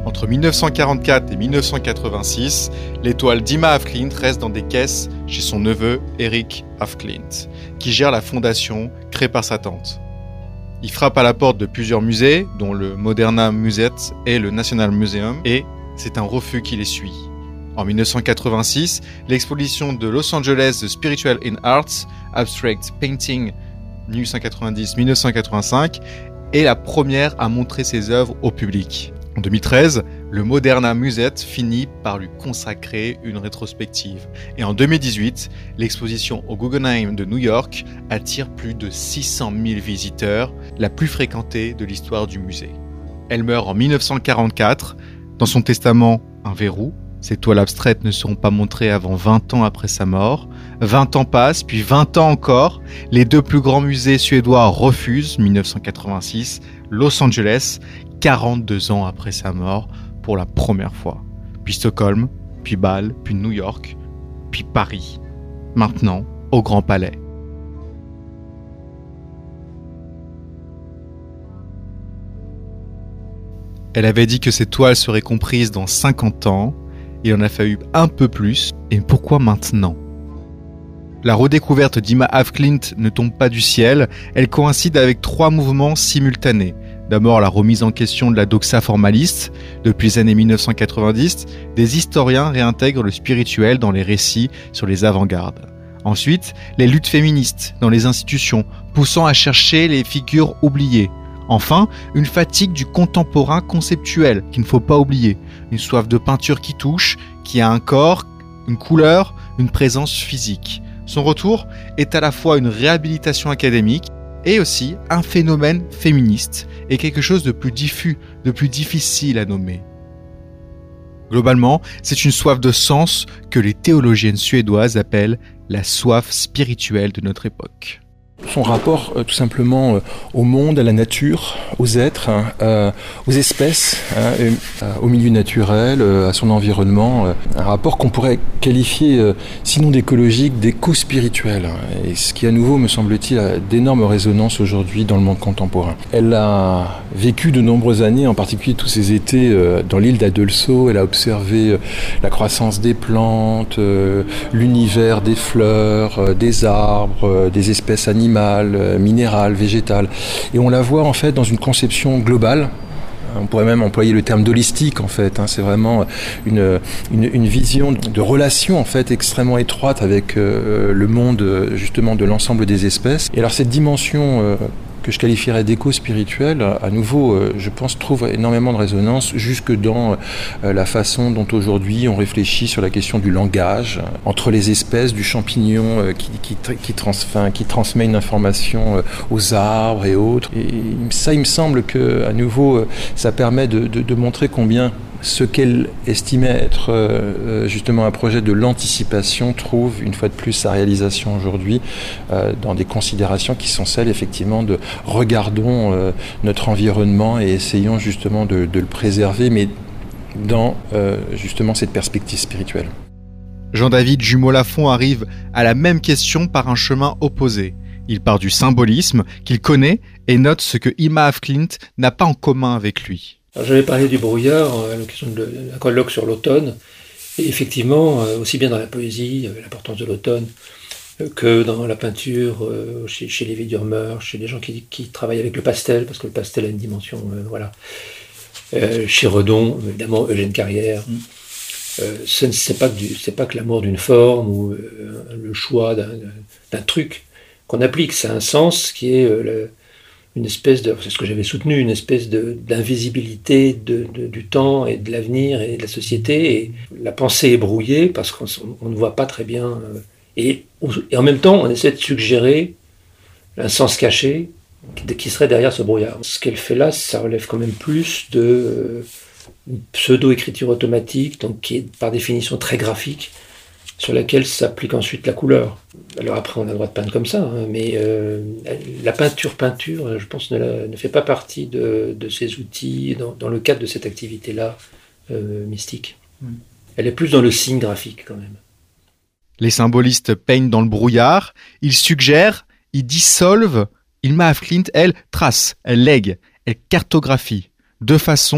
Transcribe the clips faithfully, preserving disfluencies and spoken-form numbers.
Entre dix-neuf cent quarante-quatre et dix-neuf cent quatre-vingt-six, l'étoile d'Ima af Klint reste dans des caisses chez son neveu Erik af Klint, qui gère la fondation créée par sa tante. Il frappe à la porte de plusieurs musées, dont le Moderna Museet et le National Museum, et c'est un refus qui les suit. En dix-neuf cent quatre-vingt-six, l'exposition de Los Angeles The Spiritual in Arts, Abstract Painting dix-neuf cent quatre-vingt-dix à dix-neuf cent quatre-vingt-cinq est la première à montrer ses œuvres au public. En deux mille treize, le Moderna Museet finit par lui consacrer une rétrospective. Et en deux mille dix-huit, l'exposition au Guggenheim de New York attire plus de six cent mille visiteurs, la plus fréquentée de l'histoire du musée. Elle meurt en dix-neuf cent quarante-quatre. Dans son testament, un verrou. Ses toiles abstraites ne seront pas montrées avant vingt ans après sa mort. vingt ans passent, puis vingt ans encore. Les deux plus grands musées suédois refusent, dix-neuf cent quatre-vingt-six, Los Angeles, quarante-deux ans après sa mort, pour la première fois. Puis Stockholm, puis Bâle, puis New York, puis Paris. Maintenant, au Grand Palais. Elle avait dit que ses toiles seraient comprises dans cinquante ans. Il en a fallu un peu plus. Et pourquoi maintenant ? La redécouverte d'Ima af Klint ne tombe pas du ciel. Elle coïncide avec trois mouvements simultanés. D'abord, la remise en question de la doxa formaliste. Depuis les années dix-neuf cent quatre-vingt-dix, des historiens réintègrent le spirituel dans les récits sur les avant-gardes. Ensuite, les luttes féministes dans les institutions, poussant à chercher les figures oubliées. Enfin, une fatigue du contemporain conceptuel qu'il ne faut pas oublier. Une soif de peinture qui touche, qui a un corps, une couleur, une présence physique. Son retour est à la fois une réhabilitation académique et aussi un phénomène féministe et quelque chose de plus diffus, de plus difficile à nommer. Globalement, c'est une soif de sens que les théologiennes suédoises appellent la soif spirituelle de notre époque. Son rapport euh, tout simplement euh, au monde, à la nature, aux êtres, hein, euh, aux espèces, hein, et, euh, au milieu naturel, euh, à son environnement. Euh, un rapport qu'on pourrait qualifier, euh, sinon d'écologique, d'éco-spirituel. Hein, et ce qui à nouveau, me semble-t-il, a d'énormes résonances aujourd'hui dans le monde contemporain. Elle a vécu de nombreuses années, en particulier tous ces étés, euh, dans l'île d'Adolso. Elle a observé euh, la croissance des plantes, euh, l'univers des fleurs, euh, des arbres, euh, des espèces animales, animale, minérale, végétale. Et on la voit en fait dans une conception globale. On pourrait même employer le terme d'holistique en fait. Hein. C'est vraiment une, une, une vision de relation en fait extrêmement étroite avec euh, le monde justement de l'ensemble des espèces. Et alors cette dimension euh, que je qualifierais d'éco-spirituel, à nouveau, je pense, trouve énormément de résonance jusque dans la façon dont aujourd'hui on réfléchit sur la question du langage, entre les espèces, du champignon qui, qui, qui, trans, enfin, qui transmet une information aux arbres et autres. Et ça, il me semble que, à nouveau, ça permet de, de, de montrer combien ce qu'elle estimait être euh, justement un projet de l'anticipation trouve une fois de plus sa réalisation aujourd'hui euh, dans des considérations qui sont celles effectivement de regardons euh, notre environnement et essayons justement de, de le préserver, mais dans euh, justement cette perspective spirituelle. Jean-David Jumeau-Lafont arrive à la même question par un chemin opposé. Il part du symbolisme qu'il connaît et note ce que Ima af Klint n'a pas en commun avec lui. Alors, j'avais parlé du brouillard à l'occasion d'un colloque sur l'automne, et effectivement, aussi bien dans la poésie, l'importance de l'automne, que dans la peinture, chez, chez Lévi Durmer, chez les gens qui, qui travaillent avec le pastel, parce que le pastel a une dimension, euh, voilà. Euh, chez Redon, évidemment, Eugène Carrière. Mm. Euh, ce n'est pas, pas que l'amour d'une forme ou euh, le choix d'un, d'un truc qu'on applique, c'est un sens qui est euh, le, une espèce de, c'est ce que j'avais soutenu, une espèce de, d'invisibilité de, de, du temps et de l'avenir et de la société. Et la pensée est brouillée parce qu'on on ne voit pas très bien. Euh, et, et en même temps, on essaie de suggérer un sens caché qui, qui serait derrière ce brouillard. Ce qu'elle fait là, ça relève quand même plus de euh, une pseudo-écriture automatique, donc qui est par définition très graphique, sur laquelle s'applique ensuite la couleur. Alors après, on a le droit de peindre comme ça, hein, mais euh, la peinture-peinture, je pense, ne, la, ne fait pas partie de, de ces outils dans, dans le cadre de cette activité-là euh, mystique. Mm. Elle est plus dans le signe graphique, quand même. Les symbolistes peignent dans le brouillard, ils suggèrent, ils dissolvent. Ima af Klint, elle, trace, elle lègue, elle cartographie. Deux façons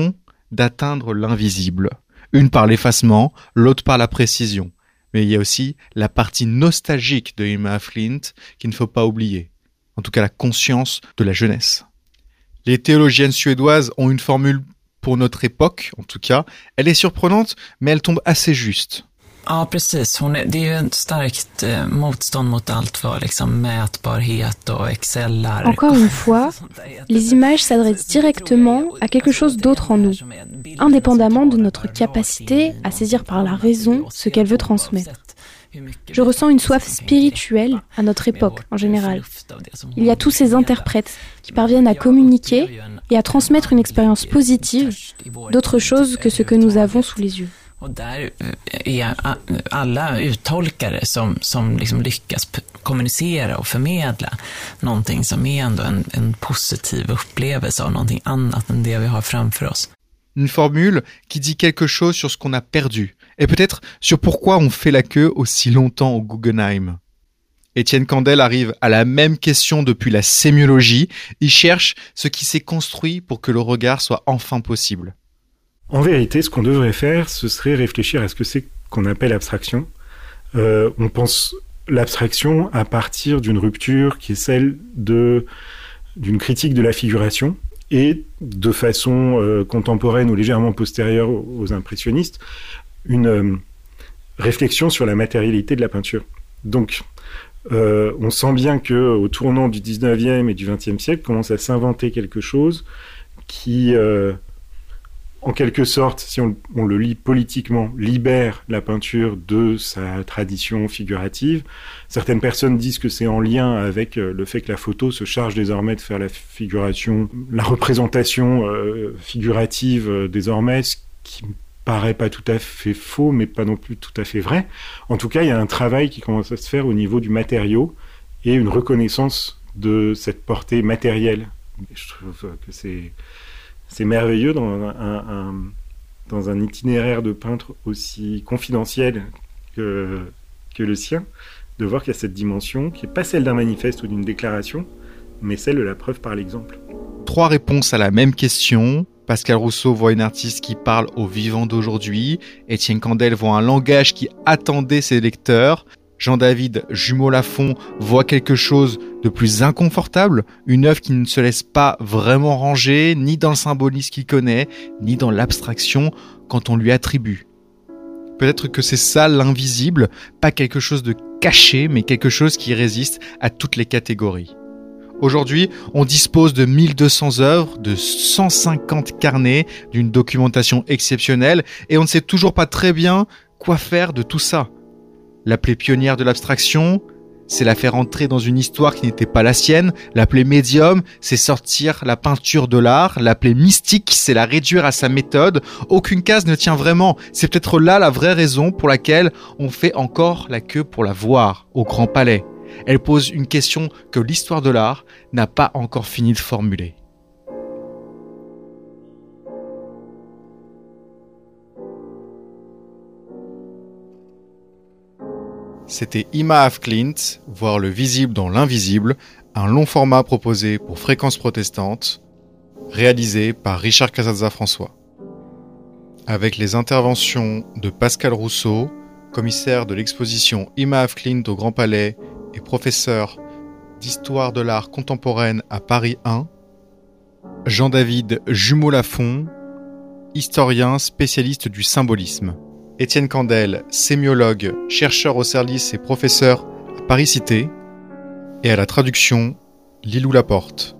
d'atteindre l'invisible. Une par l'effacement, l'autre par la précision. Mais il y a aussi la partie nostalgique de Irma af Klint qu'il ne faut pas oublier. En tout cas, la conscience de la jeunesse. Les théologiennes suédoises ont une formule pour notre époque, en tout cas. Elle est surprenante, mais elle tombe assez juste. Ja, precis. Hon är, det är ju ett starkt eh, motstånd mot allt för liksom mätbarhet och Excel-ark. Encore une fois, les images s'adressent directement à quelque chose d'autre en nous, indépendamment de notre capacité à saisir par la raison ce qu'elle veut transmettre. Je ressens une soif spirituelle à notre époque en général. Il y a tous ces interprètes qui parviennent à communiquer et à transmettre une expérience positive d'autre chose que ce que nous avons sous les yeux. Och där är alla uttolkare som, som liksom lyckas p- kommunicera och förmedla någonting som är ändå en, en positiv upplevelse av någonting annat än det vi har framför oss. Une formule qui dit quelque chose sur ce qu'on a perdu, et peut-être sur pourquoi on fait la queue aussi longtemps au Guggenheim. Étienne Kandel arrive à la même question depuis la sémiologie, il cherche ce qui s'est construit pour que le regard soit enfin possible. En vérité, ce qu'on devrait faire, ce serait réfléchir à ce que c'est qu'on appelle abstraction. Euh, on pense l'abstraction à partir d'une rupture qui est celle de, d'une critique de la figuration et de façon euh, contemporaine ou légèrement postérieure aux, aux impressionnistes, une euh, réflexion sur la matérialité de la peinture. Donc, euh, on sent bien qu'au tournant du dix-neuvième et du vingtième siècle, commence à s'inventer quelque chose qui... Euh, en quelque sorte, si on, on le lit politiquement, libère la peinture de sa tradition figurative. Certaines personnes disent que c'est en lien avec le fait que la photo se charge désormais de faire la figuration, la représentation euh, figurative euh, désormais, ce qui me paraît pas tout à fait faux, mais pas non plus tout à fait vrai. En tout cas, il y a un travail qui commence à se faire au niveau du matériau et une reconnaissance de cette portée matérielle. Je trouve que c'est... C'est merveilleux dans un, un, dans un itinéraire de peintre aussi confidentiel que, que le sien, de voir qu'il y a cette dimension qui n'est pas celle d'un manifeste ou d'une déclaration, mais celle de la preuve par l'exemple. Trois réponses à la même question. Pascal Rousseau voit une artiste qui parle aux vivants d'aujourd'hui. Étienne Kandel voit un langage qui attendait ses lecteurs. Jean-David Jumeau-Lafont voit quelque chose de plus inconfortable, une œuvre qui ne se laisse pas vraiment ranger, ni dans le symbolisme qu'il connaît, ni dans l'abstraction quand on lui attribue. Peut-être que c'est ça l'invisible, pas quelque chose de caché, mais quelque chose qui résiste à toutes les catégories. Aujourd'hui, on dispose de mille deux cents œuvres, de cent cinquante carnets, d'une documentation exceptionnelle, et on ne sait toujours pas très bien quoi faire de tout ça. L'appeler pionnière de l'abstraction, c'est la faire entrer dans une histoire qui n'était pas la sienne. L'appeler médium, c'est sortir la peinture de l'art. L'appeler mystique, c'est la réduire à sa méthode. Aucune case ne tient vraiment. C'est peut-être là la vraie raison pour laquelle on fait encore la queue pour la voir au Grand Palais. Elle pose une question que l'histoire de l'art n'a pas encore fini de formuler. C'était Irma af Klint, voir le visible dans l'invisible, un long format proposé pour Fréquence Protestante, réalisé par Richard Casazza-François. Avec les interventions de Pascal Rousseau, commissaire de l'exposition Irma af Klint au Grand Palais et professeur d'histoire de l'art contemporaine à Paris un, Jean-David Jumeau-Lafont, historien spécialiste du symbolisme. Étienne Kandel, sémiologue, chercheur au CERLIS et professeur à Paris Cité, et à la traduction, Lilou Laporte.